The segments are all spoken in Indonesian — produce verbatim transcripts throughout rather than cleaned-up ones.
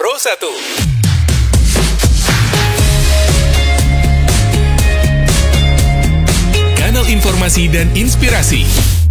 Pro satu. Kanal informasi dan inspirasi.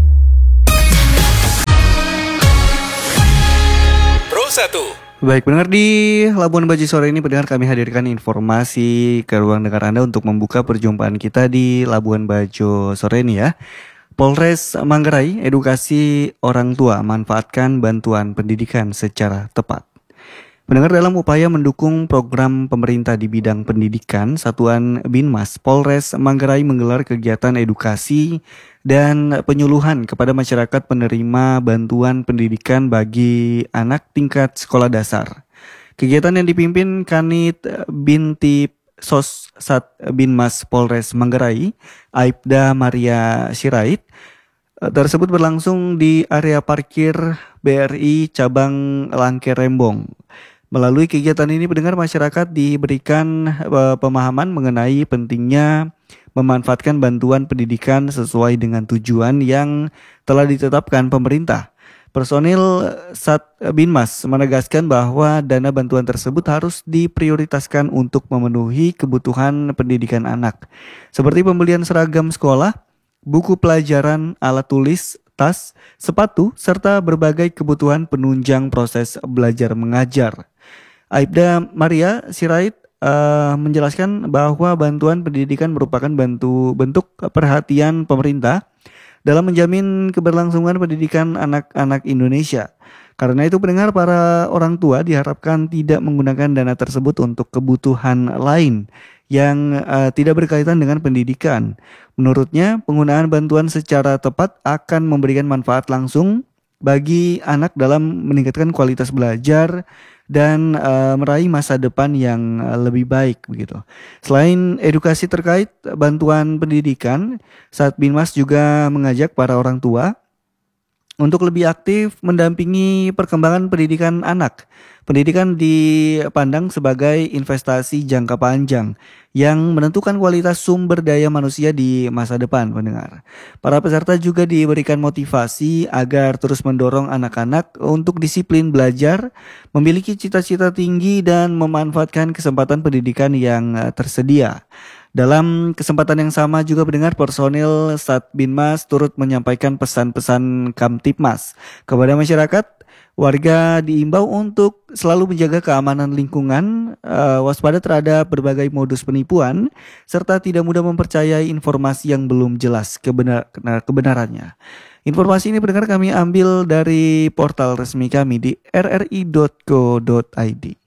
Pro satu. Baik, pendengar di Labuan Bajo sore ini, pendengar kami hadirkan informasi ke ruang dengar Anda untuk membuka perjumpaan kita di Labuan Bajo sore ini ya. Polres Manggarai, edukasi orang tua, manfaatkan bantuan pendidikan secara tepat. Pendengar, dalam upaya mendukung program pemerintah di bidang pendidikan, Satuan Binmas Polres Manggarai menggelar kegiatan edukasi dan penyuluhan kepada masyarakat penerima bantuan pendidikan bagi anak tingkat sekolah dasar. Kegiatan yang dipimpin Kanit Binti Sos Sat Binmas Polres Manggarai, Aibda Maria Sirait, tersebut berlangsung di area parkir B R I Cabang Langke Rembong. Melalui kegiatan ini, pendengar, masyarakat diberikan uh, pemahaman mengenai pentingnya memanfaatkan bantuan pendidikan sesuai dengan tujuan yang telah ditetapkan pemerintah. Personil Sat Binmas menegaskan bahwa dana bantuan tersebut harus diprioritaskan untuk memenuhi kebutuhan pendidikan anak, seperti pembelian seragam sekolah, buku pelajaran, alat tulis, tas, sepatu, serta berbagai kebutuhan penunjang proses belajar mengajar. Aibda Maria Sirait uh, menjelaskan bahwa bantuan pendidikan merupakan bantu bentuk perhatian pemerintah dalam menjamin keberlangsungan pendidikan anak-anak Indonesia. Karena itu, pendengar, para orang tua diharapkan tidak menggunakan dana tersebut untuk kebutuhan lain yang uh, tidak berkaitan dengan pendidikan. Menurutnya, penggunaan bantuan secara tepat akan memberikan manfaat langsung bagi anak dalam meningkatkan kualitas belajar dan uh, meraih masa depan yang uh, lebih baik begitu. Selain edukasi terkait bantuan pendidikan, Sat Binmas juga mengajak para orang tua untuk lebih aktif mendampingi perkembangan pendidikan anak. Pendidikan dipandang sebagai investasi jangka panjang yang menentukan kualitas sumber daya manusia di masa depan, pendengar. Para peserta juga diberikan motivasi agar terus mendorong anak-anak untuk disiplin belajar, memiliki cita-cita tinggi, dan memanfaatkan kesempatan pendidikan yang tersedia. Dalam kesempatan yang sama juga, pendengar, personil Sat Binmas turut menyampaikan pesan-pesan Kamtibmas kepada masyarakat. Warga diimbau untuk selalu menjaga keamanan lingkungan, uh, waspada terhadap berbagai modus penipuan, serta tidak mudah mempercayai informasi yang belum jelas kebenar- kebenarannya. Informasi ini, pendengar, kami ambil dari portal resmi kami di r r i dot co dot i d.